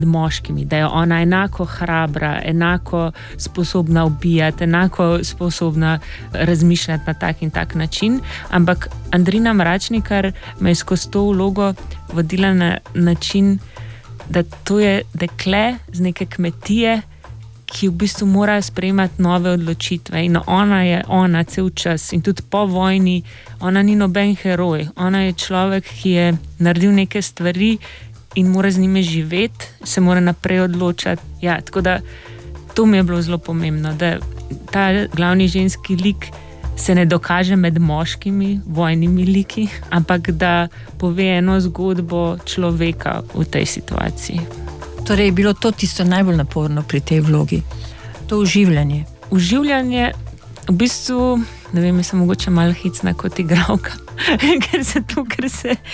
moškimi, da je ona enako hrabra, enako sposobna ubijati, enako sposobna razmišljati na tak in tak način, ampak Andrina Mračnikar me je skozi to vlogo vodila na način, da to je dekle z neke kmetije, ki v bistvu mora sprejemati nove odločitve in ona je cel čas in tudi po vojni, ona ni noben heroj, ona je človek, ki je naredil neke stvari in mora z njime živeti, se mora naprej odločati. Ja, tako da to mi je bilo zelo pomembno, da ta glavni ženski lik se ne dokaže med moškimi vojnimi liki, ampak da pove eno zgodbo človeka v tej situaciji. Torej je bilo to tisto najbolj naporno pri tej vlogi, to uživljanje. Uživljanje, v bistvu, ne vem, sem mogoče malo hecna kot igralka, ker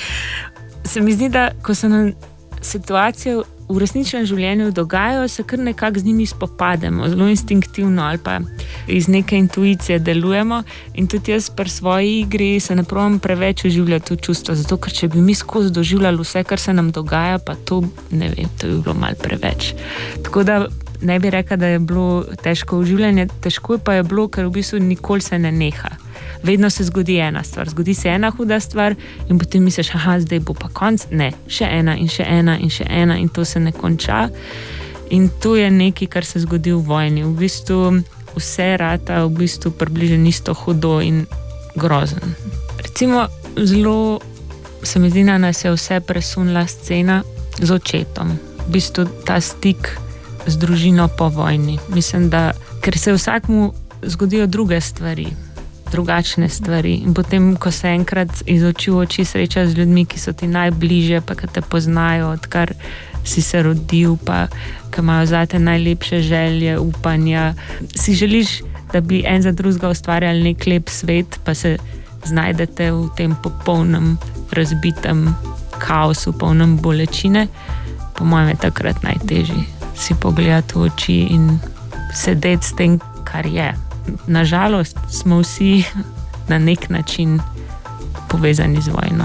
se mi zdi, da ko se nam situacije v resničnem življenju dogajajo, se kar nekako z njimi spopademo, zelo instinktivno ali pa iz neke intuicije delujemo in tudi jaz pri svoji igri se ne probam preveč uživljati v čustva, zato ker če bi mi skozi doživljali vse, kar se nam dogaja, pa to, ne vem, to bi bilo malo preveč. Tako da ne bi rekla, da je bilo težko uživljanje, težko pa je bilo, ker v bistvu nikoli se ne neha. Vedno se zgodi ena stvar, zgodi se ena huda stvar in potem misliš, zdaj bo pa konc, ne, še ena in še ena in še ena in to se ne konča. In to je nekaj, kar se zgodi v vojni. V bistvu vse rata v bistvu približno isto hudo in grozen. Recimo, zelo se mi zdi, da nas je vse presunila scena z očetom. V bistvu ta stik z družino po vojni. Mislim, da ker se vsakmu zgodijo druge stvari, drugačne stvari in potem, ko se enkrat iz oči v oči srečaš z ljudmi, ki so ti najbližje, pa ki te poznajo, odkar si se rodil, pa ki imajo zate najlepše želje, upanja, si želiš, da bi en za drugega ustvarjali nek lep svet, pa se znajdete v tem popolnem razbitem kaosu, polnem bolečine. Po mojem je takrat najtežji si pogledati v oči in sedeti s tem, kar je. Nažalost smo vsi na nek način povezani z vojno.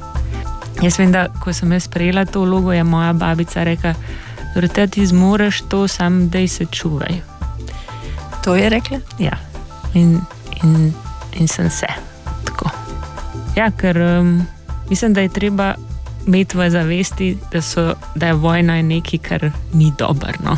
Jaz vem, da ko sem jaz sprejela to vlogo, je moja babica rekla, da ti zmoreš to, sam dej se čuvaj. To je rekla? Ja. In sem se. Tako. Ja, ker mislim, da je treba imeti v zavesti, da je vojna nekaj, kar ni dobro,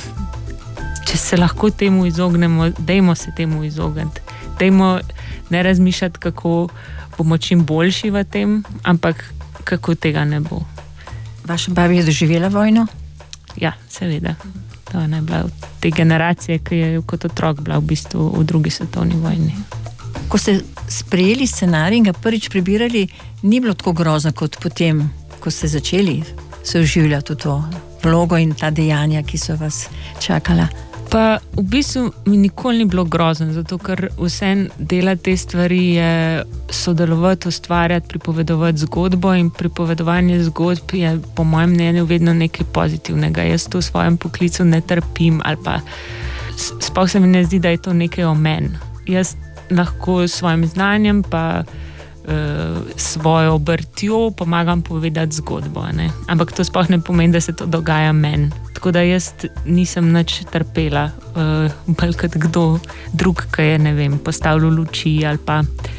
Če se lahko temu izognemo, dajmo se temu izogniti. Dajmo ne razmišljati, kako bomo čim boljši v tem, ampak kako tega ne bo. Vaša babi je doživela vojno? Ja, seveda. To je bila te generacije, ki je kot otrok bila v bistvu v drugi svetovni vojni. Ko ste sprejeli scenarij in ga prvič prebirali, ni bilo tako grozno kot potem, ko ste začeli se uživljati v to vlogo in ta dejanja, ki so vas čakala. Pa v bistvu mi nikoli ni bilo grozno, zato ker vsem dela te stvari je sodelovati, ustvarjati, pripovedovati zgodbo in pripovedovanje zgodb je po mojem mnenju vedno nekaj pozitivnega. Jaz to v svojem poklicu ne trpim ali pa sploh se mi ne zdi, da je to nekaj o meni. Jaz lahko s svojim znanjem pa svojo obrtjo pomagam povedati zgodbo, ne? Ampak to sploh ne pomeni, da se to dogaja meni. Tako da jaz nisem nič trpela, bolj kot kdo drug, ki je, ne vem, postavljal luči ali pa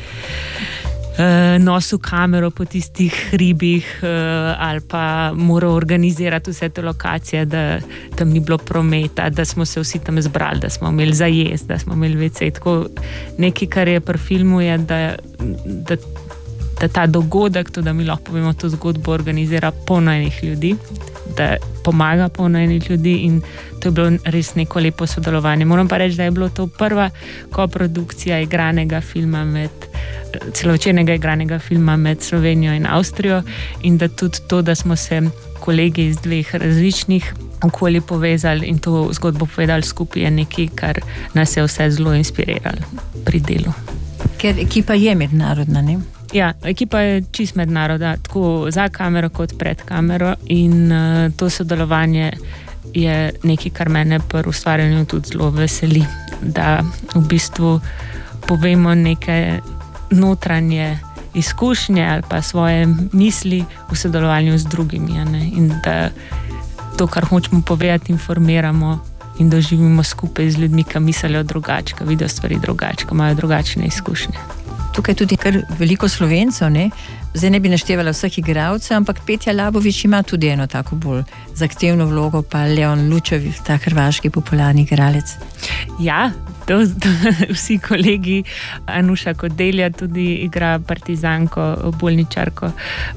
nosil kamero po tistih hribih ali pa moral organizirati vse te lokacije, da tam ni bilo prometa, da smo se vsi tam zbrali, da smo imeli za jesti, da smo imeli WC. Tako nekaj, kar je pri filmu, je, da ta dogodek, to, da mi lahko povemo to zgodbo, organizira polno enih ljudi, da pomaga polno enih ljudi in to je bilo res neko lepo sodelovanje. Moram pa reči, da je bilo to prva koprodukcija igranega filma celovečernega igranega filma med Slovenijo in Avstrijo in da tudi to, da smo se kolegi iz dveh različnih okolij povezali in to zgodbo povedali skupaj, je nekaj, kar nas je vse zelo inspiriralo pri delu. Ker ekipa je mednarodna, ne? Ja, ekipa je čist mednarodna, tako za kamero kot pred kamero in to sodelovanje je nekaj, kar mene pri ustvarjanju tudi zelo veseli, da v bistvu povemo neke notranje izkušnje ali pa svoje misli v sodelovanju z drugimi, ne? In da to, kar hočemo povedati, informiramo in doživimo skupaj z ljudmi, ki mislijo drugače, ki vidijo stvari drugače, ki imajo drugačne izkušnje. Tukaj tudi kar veliko Slovencev, ne? Zdaj ne bi naštevala vseh igralcev, ampak Petja Labović ima tudi eno tako bolj zahtevno vlogo, pa Leon Lučević, ta hrvaški popularni igralec. Ja, to vsi kolegi, Anuša Kodelja tudi igra partizanko, bolničarko,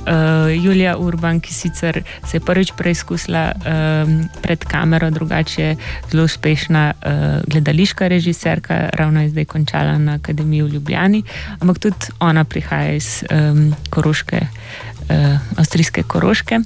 Julija Urban, ki sicer se je prvič preizkusila pred kamero, drugače zelo uspešna gledališka režiserka, ravno je zdaj končala na Akademiji v Ljubljani, ampak tudi ona prihaja iz Koroške, avstrijske Koroške,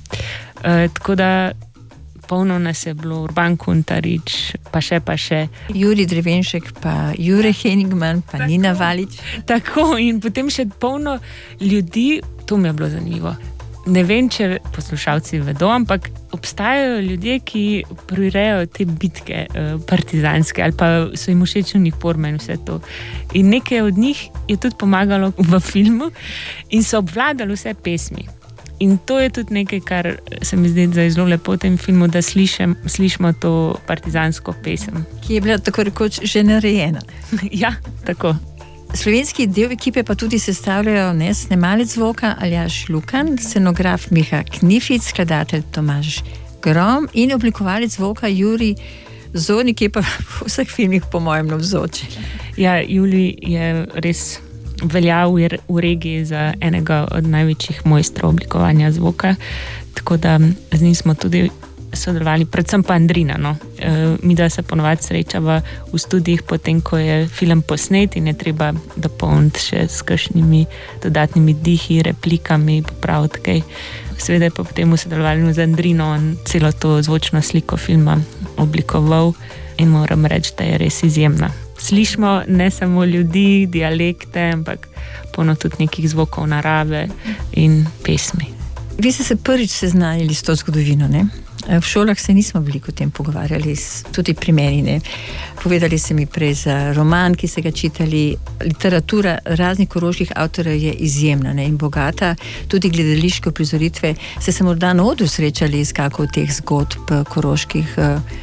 tako da polno nas je bilo, Urban Kuntarič, pa še. Jurij Drevenšek, pa Jure Henigman, pa tako, Nina Valič. Tako, in potem še polno ljudi, to mi je bilo zanimivo. Ne vem, če poslušalci vedo, ampak obstajajo ljudje, ki prirejajo te bitke partizanske ali pa so jim všeč uniforme in vse to. In nekaj od njih je tudi pomagalo v filmu in so obvladali vse pesmi. In to je tudi nekaj, kar se mi zdi zelo lepo v tem filmu, da slišimo to partizansko pesem. Ki je bila tako rekoč že narejena. Ja, tako. Slovenski del ekipe pa tudi sestavljajo snemalec zvoka Aljaž Lukan, scenograf Miha Knific, skladatelj Tomaž Grom in oblikovalec zvoka Jurij Zornik, ki je pa v vseh filmih po mojem navzoč. Ja, Jurij je res veljal v regiji za enega od največjih mojstrov oblikovanja zvoka, tako da z njim smo tudi sodelovali, predvsem pa Andrina. No. Mi da se ponovadi srečava v studijih potem, ko je film posnet in je treba dopolniti še s kakšnimi dodatnimi dihi, replikami, popraviti kaj. Seveda je pa potem sodelovali z Andrino in celo to zvočno sliko filma oblikoval in moram reči, da je res izjemna. Slišimo ne samo ljudi, dialekte, ampak polno tudi nekih zvokov narave in pesmi. Vi ste se prvič seznanili s to zgodovino, ne? V šolah se nismo veliko o tem pogovarjali, tudi pri meni, ne? Povedali ste mi prej za roman, ki ste ga čitali. Literatura raznih koroških avtorjev je izjemna, ne? In bogata, tudi gledališke uprizoritve. Ste se morda na odru srečali s kako teh zgodb koroških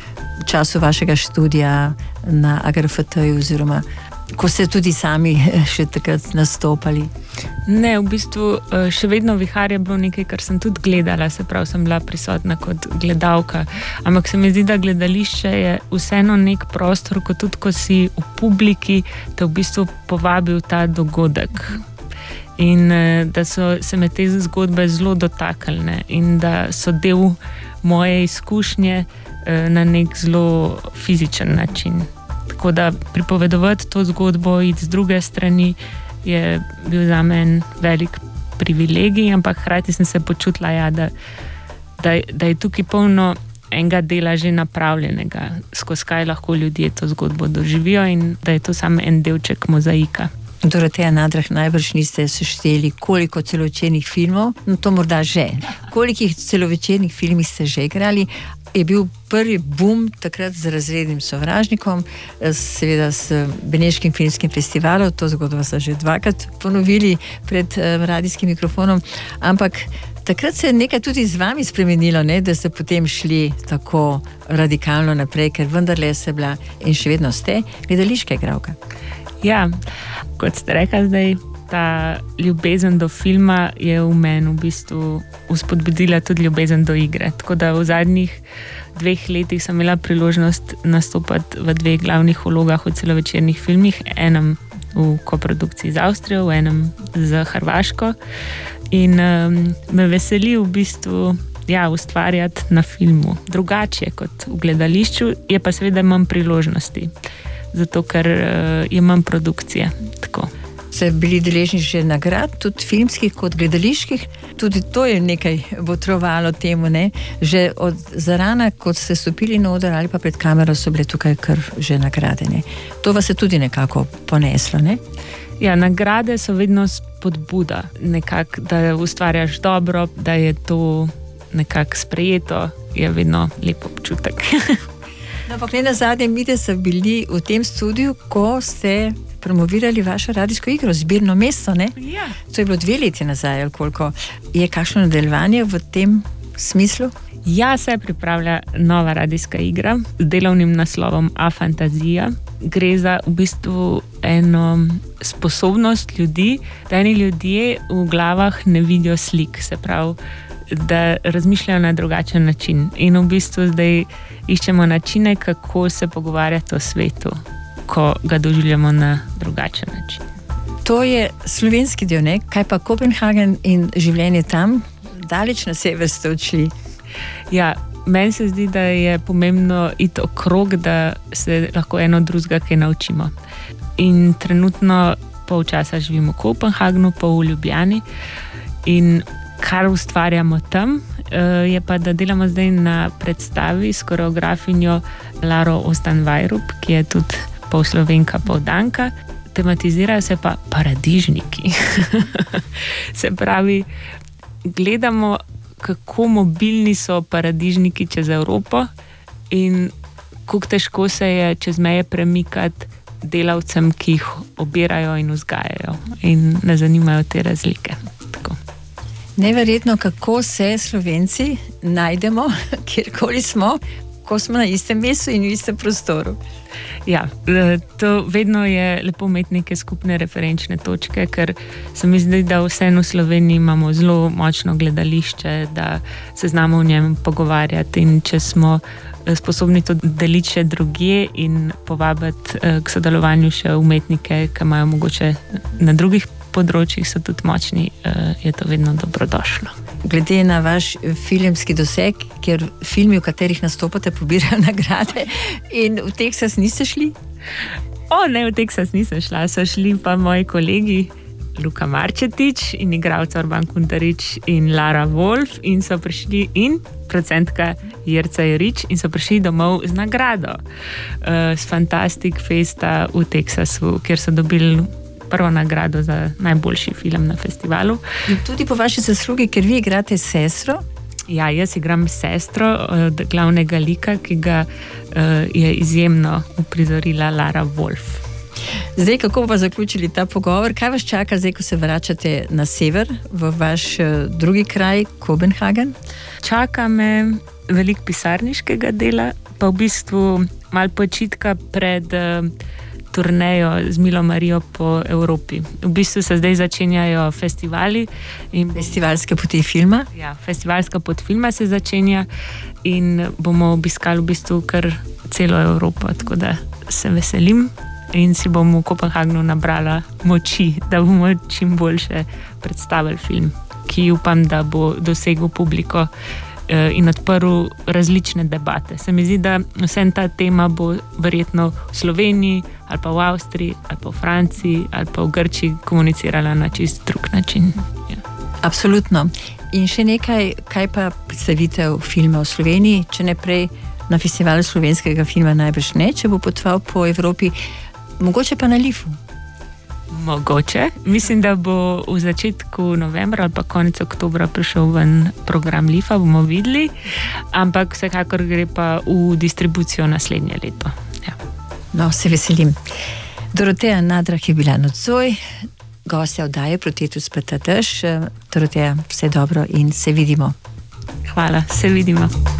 v času vašega študija na AGRFT-ju oziroma ko ste tudi sami še takrat nastopali? Ne, v bistvu še vedno Vihar je bilo nekaj, kar sem tudi gledala, se pravi, sem bila prisotna kot gledalka, ampak se mi zdi, da gledališče je vseeno nek prostor, ko tudi ko si v publiki, te v bistvu povabi v ta dogodek. In da so se me te zgodbe zelo dotaknile in da so del moje izkušnje na nek zelo fizičen način. Tako da pripovedovati to zgodbo iti z druge strani je bil za men velik privilegij, ampak hkrati sem se počutila, ja, da je tukaj polno enega dela že napravljenega, skozi kaj lahko ljudje to zgodbo doživijo in da je to samo en delček mozaika. Doroteja Nadrah, najbrž niste sešteli, koliko celovečernih filmov, no to morda že. Kolikih celovečernih filmih ste že igrali? Je bil prvi boom takrat z Razrednim sovražnikom, seveda s Beneškim filmskim festivalom, to zgodbo so že dvakrat ponovili pred radijskim mikrofonom, ampak takrat se je nekaj tudi z vami spremenilo, ne? Da ste potem šli tako radikalno naprej, ker vendarle ste bila in še vedno ste gledališka igralka. Ja, kot ste rekli zdaj, ta ljubezen do filma je v meni v bistvu vzpodbudila tudi ljubezen do igre. Tako da v zadnjih 2 letih sem imela priložnost nastopati v 2 glavnih vlogah v celovečernih filmih, enem v koprodukciji z Avstrijo, v enem z Hrvaško. In me veseli v bistvu ustvarjati na filmu. Drugače kot v gledališču, je pa seveda manj priložnosti. Zato, ker je manj produkcije. Tako. Ste bili deležni že nagrad, tudi filmskih kot gledaliških, tudi to je nekaj botrovalo temu, ne? Že od zarana, kot ste stopili na oder ali pa pred kamero, so bile tukaj kar že nagrade, ne? To vas je tudi nekako poneslo, ne? Ja, nagrade so vedno spodbuda, nekako, da ustvarjaš dobro, da je to nekako sprejeto, je vedno lep občutek. No, ampak ne nazadnje, mi ste bili v tem studiu, ko ste promovirali vašo radijsko igro Zbirno mesto, ne? Ja. To je bilo 2 leti nazaj, ali koliko. Je kakšno nadaljevanje v tem smislu? Ja, se pripravlja nova radijska igra z delovnim naslovom Afantazija. Gre za v bistvu eno sposobnost ljudi, da eni ljudje v glavah ne vidijo slik, se pravi, da razmišljajo na drugačen način. In v bistvu zdaj iščemo načine, kako se pogovarjati o svetu, ko ga doživljamo na drugačen način. To je slovenski del, ne? Kaj pa Kopenhagen in življenje tam? Daleč na sever ste odšli. Ja, meni se zdi, da je pomembno iti okrog, da se lahko eno drugega kaj naučimo. In trenutno pol časa živim v Kopenhagnu, pol v Ljubljani. In kar ustvarjamo tam, je pa, da delamo zdaj na predstavi s koreografinjo Laro Ostanvajrup, ki je tudi pol Slovenka, pol Danka. Tematizirajo se pa paradižniki. Se pravi, gledamo, kako mobilni so paradižniki čez Evropo in kako težko se je čez meje premikati delavcem, ki jih obirajo in vzgajajo. In ne zanimajo te razlike. Tako. Neverjetno, kako se Slovenci najdemo, kjerkoli smo, ko smo na istem mestu in v istem prostoru. Ja, to vedno je lepo imeti neke skupne referenčne točke, ker se mi zdi, da vseeno v Sloveniji imamo zelo močno gledališče, da se znamo v njem pogovarjati in če smo sposobni to deliti še drugje in povabiti k sodelovanju še umetnike, ki imajo mogoče na drugih področjih, so tudi močni, je to vedno dobrodošlo. Glede na vaš filmski doseg, ker filmi, v katerih nastopate, pobirajo nagrade in v Teksas niste šli? Ne, v Teksas nisem šla, so šli pa moji kolegi Luka Marčetič in igralec Urban Kuntarič in Lara Wolf in so prišli in producentka Jerca Jerič in so prišli domov z nagrado s Fantastic Festa v Teksasu, kjer so dobili prvo nagrado za najboljši film na festivalu. In tudi po vaši zaslugi, ker vi igrate sestro? Ja, jaz igram sestro od glavnega lika, ki ga je izjemno uprizorila Lara Wolf. Zdaj, kako pa zaključili ta pogovor? Kaj vas čaka zdaj, ko se vračate na sever, v vaš drugi kraj, Kopenhagen? Čaka me veliko pisarniškega dela, pa v bistvu malo počitka pred turnejo z Milo Marijo po Evropi. V bistvu se zdaj začenjajo festivali. Festivalske poti filma? Ja, festivalska pot filma se začenja in bomo obiskali v bistvu kar celo Evropo, tako da se veselim in si bom v Kopenhagnu nabrala moči, da bomo čim boljše predstavili film, ki upam, da bo dosegel publiko in odprl različne debate. Se mi zdi, da vsem ta tema bo verjetno v Sloveniji ali pa v Avstriji ali pa v Franciji ali pa v Grčiji komunicirala na čist drug način. Ja. Absolutno. In še nekaj, kaj pa predstavitev filma v Sloveniji, če ne prej na festivalu slovenskega filma najbrž ne, če bo potoval po Evropi, mogoče pa na Lifu. Mogoče. Mislim, da bo v začetku novembra ali pa konec oktobra prišel ven program Lifa, bomo videli, ampak vsekakor gre pa v distribucijo naslednje leto. Ja. No, se veselim. Doroteja Nadrah je bila nocoj, gostja oddaje Protetus Peta Dež. Doroteja, vse dobro in se vidimo. Hvala, se vidimo.